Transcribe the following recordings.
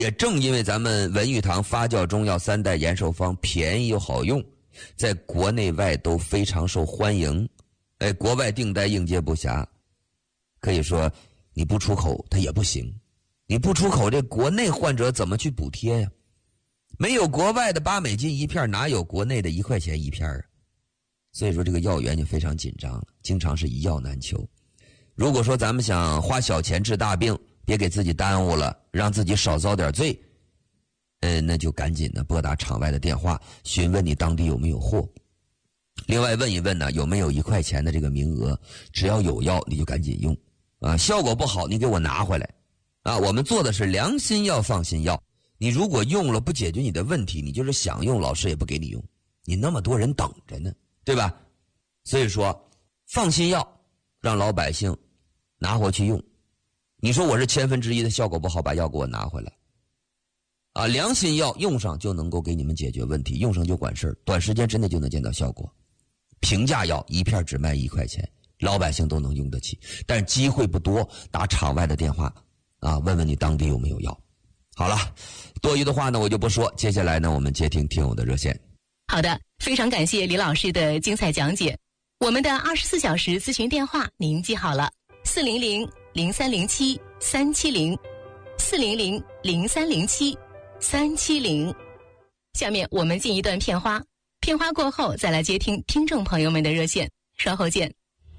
也正因为咱们文玉堂发酵中药3代延寿方便宜又好用，在国内外都非常受欢迎。国外订单应接不暇，可以说你不出口它也不行。你不出口，这国内患者怎么去补贴呀？没有国外的8美金一片，哪有国内的1块钱一片啊？所以说这个药源就非常紧张了，经常是一药难求。如果说咱们想花小钱治大病，别给自己耽误了，让自己少遭点罪，那就赶紧的拨打场外的电话，询问你当地有没有货。另外问一问呢，有没有1块钱的这个名额？只要有药你就赶紧用啊，效果不好你给我拿回来啊！我们做的是良心药放心药，你如果用了不解决你的问题，你就是想用老师也不给你用，你那么多人等着呢，对吧？所以说放心药让老百姓拿回去用，你说我是1/1000的效果不好，把药给我拿回来啊！良心药用上就能够给你们解决问题，用上就管事儿，短时间之内就能见到效果。平价药一片只卖1块钱，老百姓都能用得起，但是机会不多，打场外的电话啊，问问你当地有没有药。好了，多余的话呢我就不说，接下来呢我们接听听友的热线。 好的，非常感谢李老师的精彩讲解。我们的24小时咨询电话您记好了，400-0307-370，400-0307-370。下面我们进一段片花，片花过后再来接听听众朋友们的热线，稍后见。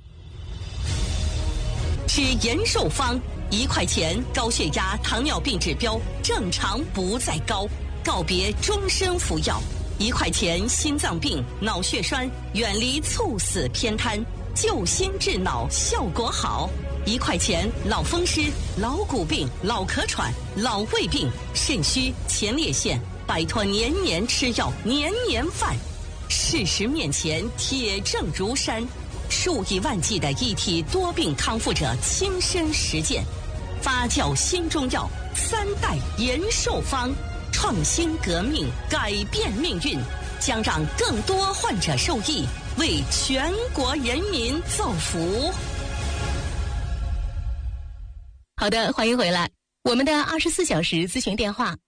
吃延寿方，1块钱高血压、糖尿病指标正常不再高，告别终身服药。1块钱心脏病、脑血栓，远离猝死偏瘫，救心治脑效果好。1块钱老风湿、老骨病、老咳喘、老胃病、肾虚、前列腺，摆脱年年吃药、年年犯。事实面前铁证如山，数以万计的一体多病康复者亲身实践，发酵新中药3代延寿方，创新革命，改变命运，将让更多患者受益，为全国人民造福。 好的，欢迎回来。我们的24小时咨询电话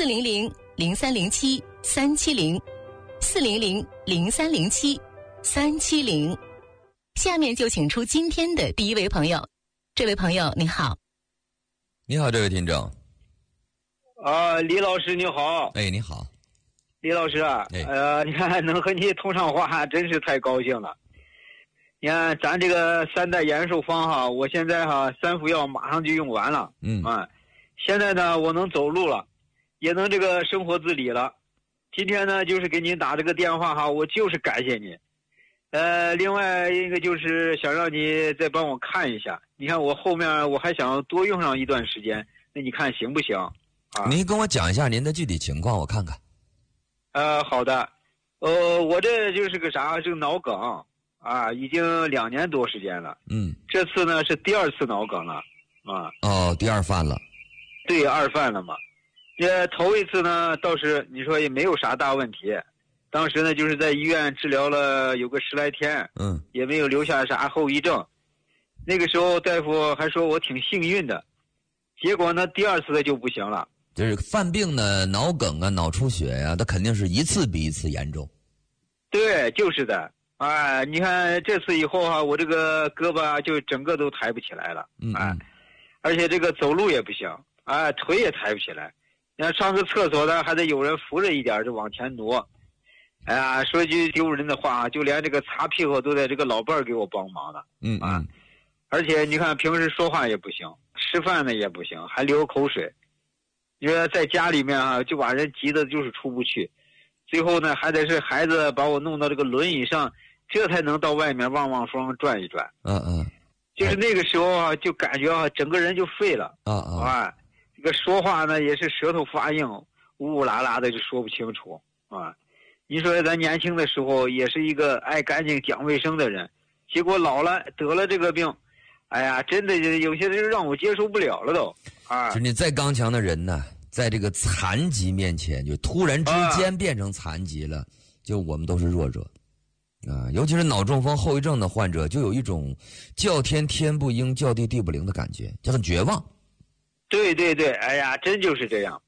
400-0307-370，400-0307-370。下面就请出今天的第一位朋友。这位朋友您好。 你好，这位听众。 李老师你好。 你好。 李老师啊，你看能和你通上话真是太高兴了。你看咱这个3代延寿方哈，我现在3副药马上就用完了。现在呢我能走路了，也能这个生活自理了。今天呢就是给您打这个电话我就是感谢你。另外一个就是想让你再帮我看一下，你看我后面我还想多用上一段时间，那你看行不行啊？ 您跟我讲一下您的具体情况，我看看。 好的。我这就是个啥，这个脑梗已经2年多时间了。这次呢是第2次脑梗了第2犯了。 对，2犯了嘛。这头一次呢倒是你说也没有啥大问题，当时呢就是在医院治疗了有个10来天，也没有留下啥后遗症。那个时候大夫还说我挺幸运的，结果呢第2次的就不行了。 就是犯病呢，脑梗啊、脑出血呀，它肯定是一次比一次严重。 对，就是的。你看这次以后我这个胳膊就整个都抬不起来了。而且这个走路也不行，腿也抬不起来。你看上个厕所呢还得有人扶着一点就往前挪。说句丢人的话，就连这个擦屁股都得这个老伴儿给我帮忙了。而且你看平时说话也不行，吃饭呢也不行，还流口水。你说在家里面就把人急得就是出不去，最后呢还得是孩子把我弄到这个轮椅上，这才能到外面旺旺双转一转。就是那个时候就感觉整个人就废了。这个说话呢也是舌头发硬，呜呜啦啦的就说不清楚。你说咱年轻的时候也是一个爱干净讲卫生的人，结果老了得了这个病，真的有些人让我接受不了了都。 就你再刚强的人呢，在这个残疾面前，就突然之间变成残疾了，就我们都是弱者尤其是脑中风后遗症的患者，就有一种叫天天不应，叫地地不灵的感觉，就很绝望。 对，真就是这样。